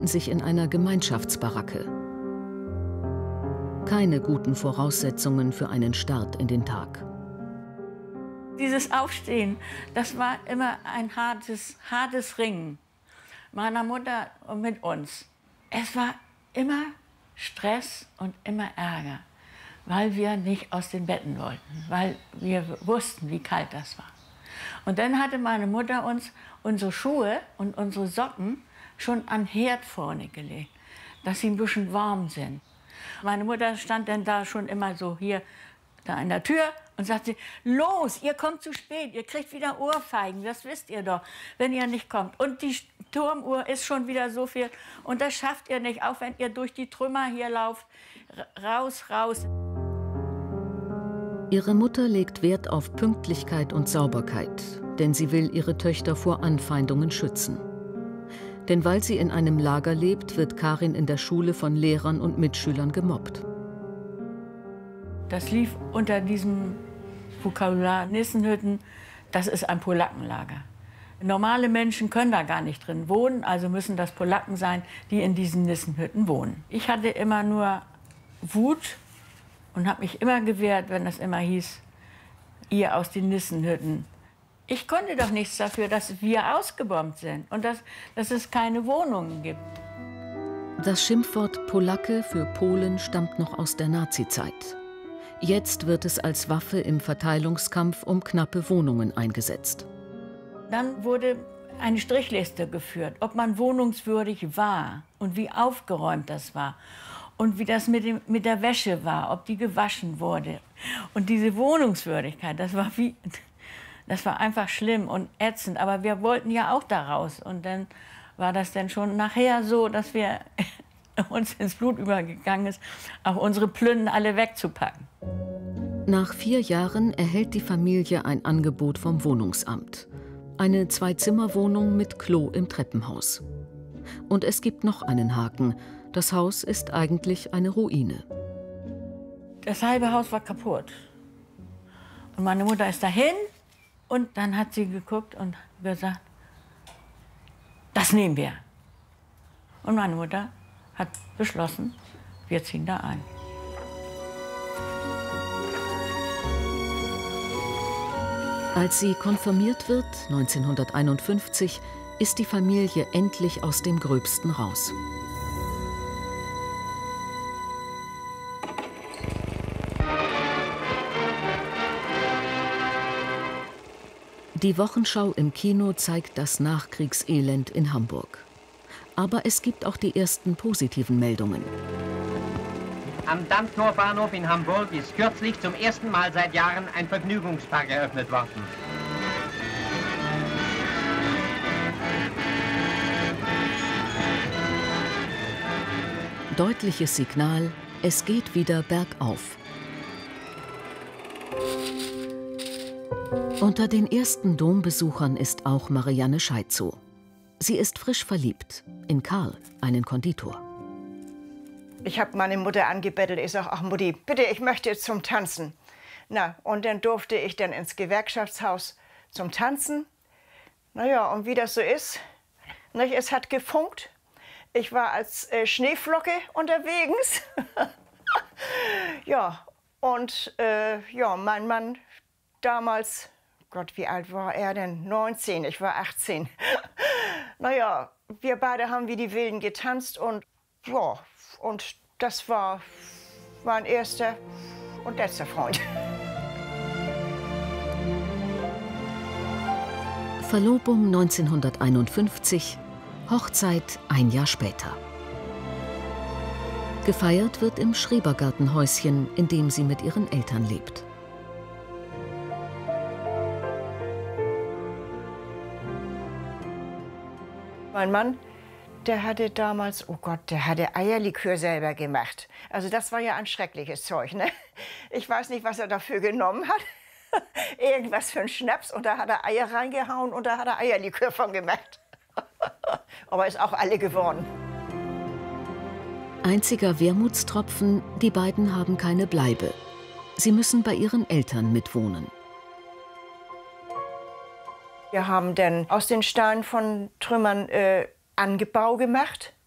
sich in einer Gemeinschaftsbaracke. Keine guten Voraussetzungen für einen Start in den Tag. Dieses Aufstehen, das war immer ein hartes Ringen meiner Mutter und mit uns. Es war immer Stress und immer Ärger, weil wir nicht aus den Betten wollten, weil wir wussten, wie kalt das war. Und dann hatte meine Mutter uns unsere Schuhe und unsere Socken schon an den Herd vorne gelegt, dass sie ein bisschen warm sind. Meine Mutter stand dann da schon immer so hier da an der Tür und sagte, los, ihr kommt zu spät, ihr kriegt wieder Ohrfeigen, das wisst ihr doch, wenn ihr nicht kommt. Und die Turmuhr ist schon wieder so viel und das schafft ihr nicht, auch wenn ihr durch die Trümmer hier lauft, raus, raus. Ihre Mutter legt Wert auf Pünktlichkeit und Sauberkeit, denn sie will ihre Töchter vor Anfeindungen schützen. Denn weil sie in einem Lager lebt, wird Karin in der Schule von Lehrern und Mitschülern gemobbt. Das lief unter diesem Vokabular Nissenhütten, das ist ein Polackenlager. Normale Menschen können da gar nicht drin wohnen, also müssen das Polacken sein, die in diesen Nissenhütten wohnen. Ich hatte immer nur Wut und habe mich immer gewehrt, wenn das immer hieß, ihr aus den Nissenhütten. Ich konnte doch nichts dafür, dass wir ausgebombt sind und dass es keine Wohnungen gibt. Das Schimpfwort Polacke für Polen stammt noch aus der Nazizeit. Jetzt wird es als Waffe im Verteilungskampf um knappe Wohnungen eingesetzt. Dann wurde eine Strichliste geführt, ob man wohnungswürdig war und wie aufgeräumt das war und wie das mit der Wäsche war, ob die gewaschen wurde. Und diese Wohnungswürdigkeit, das war einfach schlimm und ätzend. Aber wir wollten ja auch da raus. Und dann war das dann schon nachher so, dass wir uns ins Blut übergegangen ist, auch unsere Plünnen alle wegzupacken. Nach 4 Jahren erhält die Familie ein Angebot vom Wohnungsamt. Eine 2-Zimmer-Wohnung mit Klo im Treppenhaus. Und es gibt noch einen Haken. Das Haus ist eigentlich eine Ruine. Das halbe Haus war kaputt. Und meine Mutter ist dahin und dann hat sie geguckt und gesagt, das nehmen wir. Und meine Mutter hat beschlossen, wir ziehen da ein. Als sie konfirmiert wird, 1951, ist die Familie endlich aus dem Gröbsten raus. Die Wochenschau im Kino zeigt das Nachkriegselend in Hamburg. Aber es gibt auch die ersten positiven Meldungen. Am Dammtorbahnhof in Hamburg ist kürzlich zum ersten Mal seit Jahren ein Vergnügungspark eröffnet worden. Deutliches Signal, es geht wieder bergauf. Unter den ersten Dombesuchern ist auch Marianne Scheitzow. Sie ist frisch verliebt in Karl, einen Konditor. Ich habe meine Mutter angebettelt. Ich sage, ach Mutti, bitte, ich möchte jetzt zum Tanzen. Na, und dann durfte ich dann ins Gewerkschaftshaus zum Tanzen. Naja, und wie das so ist, nicht, es hat gefunkt. Ich war als Schneeflocke unterwegs. Ja, und ja, mein Mann damals, Gott, wie alt war er denn? 19, ich war 18. Naja, wir beide haben wie die Wilden getanzt und ja, und das war mein erster und letzter Freund. Verlobung 1951, Hochzeit ein Jahr später. Gefeiert wird im Schrebergartenhäuschen, in dem sie mit ihren Eltern lebt. Mein Mann, der hatte damals, oh Gott, der hatte Eierlikör selber gemacht. Also das war ja ein schreckliches Zeug, ne? Ich weiß nicht, was er dafür genommen hat. Irgendwas für einen Schnaps und da hat er Eier reingehauen und da hat er Eierlikör von gemacht. Aber ist auch alle geworden. Einziger Wermutstropfen, die beiden haben keine Bleibe. Sie müssen bei ihren Eltern mitwohnen. Wir haben dann aus den Steinen von Trümmern Angebau gemacht.